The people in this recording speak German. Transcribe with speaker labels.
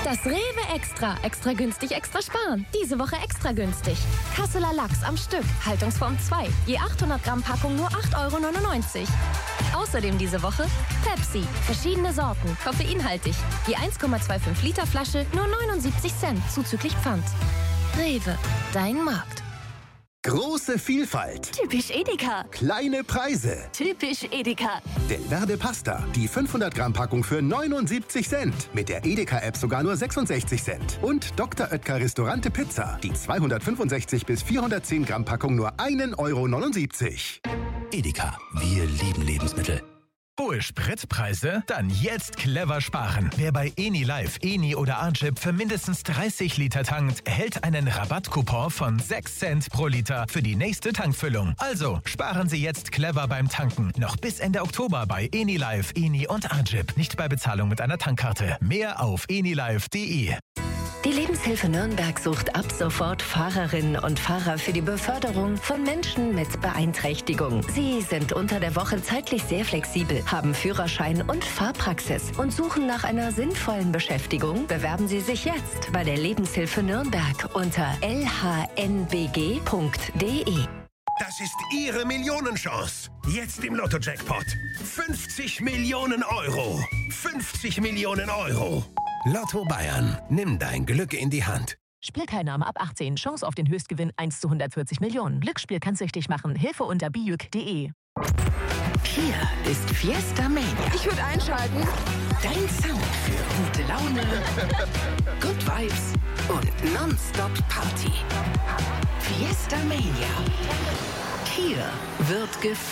Speaker 1: Das Rewe Extra. Extra günstig, extra sparen. Diese Woche extra günstig. Kasseler Lachs am Stück. Haltungsform 2. Je 800 Gramm Packung nur 8,99 €. Außerdem diese Woche Pepsi. Verschiedene Sorten. Koffeinhaltig. Je 1,25 Liter Flasche nur 79 Cent. Zuzüglich Pfand. Rewe. Dein Markt.
Speaker 2: Große Vielfalt.
Speaker 1: Typisch Edeka.
Speaker 2: Kleine Preise.
Speaker 1: Typisch Edeka.
Speaker 2: Del Verde Pasta. Die 500 Gramm Packung für 79 Cent. Mit der Edeka-App sogar nur 66 Cent. Und Dr. Oetker Restaurante Pizza. Die 265 bis 410 Gramm Packung nur 1,79 €.
Speaker 3: Edeka. Wir lieben Lebensmittel.
Speaker 4: Hohe Spritpreise? Dann jetzt clever sparen. Wer bei Enilive, Eni oder Archip für mindestens 30 Liter tankt, erhält einen Rabattcoupon von 6 Cent pro Liter für die nächste Tankfüllung. Also sparen Sie jetzt clever beim Tanken. Noch bis Ende Oktober bei Enilive, Eni und Archip. Nicht bei Bezahlung mit einer Tankkarte. Mehr auf enilive.de.
Speaker 5: Die Lebenshilfe Nürnberg sucht ab sofort Fahrerinnen und Fahrer für die Beförderung von Menschen mit Beeinträchtigung. Sie sind unter der Woche zeitlich sehr flexibel, haben Führerschein und Fahrpraxis und suchen nach einer sinnvollen Beschäftigung. Bewerben Sie sich jetzt bei der Lebenshilfe Nürnberg unter lhnbg.de.
Speaker 6: Das ist Ihre Millionenchance. Jetzt im Lotto-Jackpot. 50 Millionen €. 50 Millionen €.
Speaker 3: Lotto Bayern. Nimm dein Glück in die Hand.
Speaker 7: Spielteilnahme ab 18. Chance auf den Höchstgewinn 1 zu 140 Millionen. Glücksspiel kann süchtig machen. Hilfe unter bijuk.de.
Speaker 5: Hier ist Fiesta Mania.
Speaker 8: Ich würde einschalten.
Speaker 5: Dein Sound für gute Laune, Good Vibes und Nonstop Party. Fiesta Mania. Hier wird gefeiert.